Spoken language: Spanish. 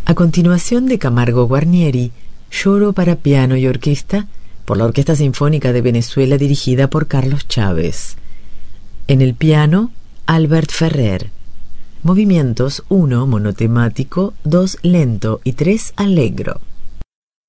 A continuación de Camargo Guarnieri, Lloro para piano y orquesta, por la Orquesta Sinfónica de Venezuela dirigida por Carlos Chávez. En el piano, Albert Ferrer. Movimientos 1 monotemático, 2 lento y 3 allegro.